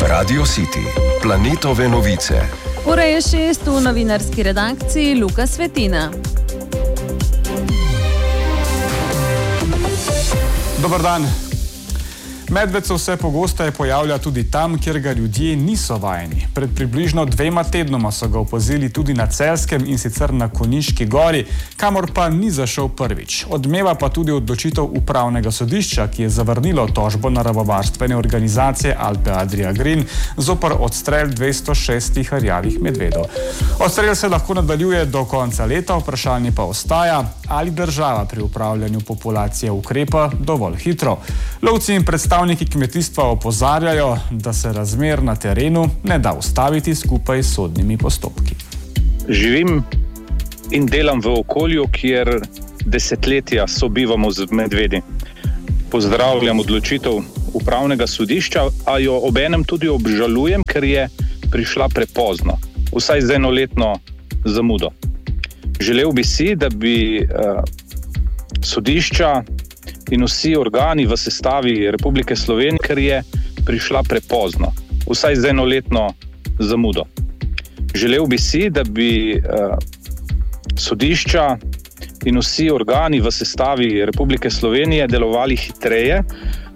Radio City, planetove novice. Ura je 6 v novinarski redakciji Luka Svetina. Dobar dan. Medved se vse pogosteje pojavlja tudi tam, kjer ga ljudje niso vajeni. Pred približno 2 tednoma so ga opazili tudi na Celjskem, in sicer na Konjiški gori, kamor pa ni zašel prvič. Odmeva pa tudi odločitev upravnega sodišča, ki je zavrnilo tožbo naravovarstvene organizacije Alpe Adria Green zoper odstrel 206 rjavih medvedov. Odstrel se lahko nadaljuje do konca leta, vprašanje pa ostaja, ali država pri upravljanju populacije ukrepa dovolj hitro. Lovci in predstavniki kmetijstva opozarjajo, da se razmer na terenu ne da ustaviti skupaj s sodnimi postopki. Živim in delam v okolju, kjer desetletja sobivamo z medvedi. Pozdravljam odločitev upravnega sodišča, a jo obenem tudi obžalujem, ker je prišla prepozno, vsaj z 1-letno zamudo. Želel bi si, da bi sodišča in vsi organi v sestavi Republike Slovenije, ker je prišla prepozno, vsaj z 1-letno zamudo. Želel bi si, da bi sodišča in vsi organi v sestavi Republike Slovenije delovali hitreje,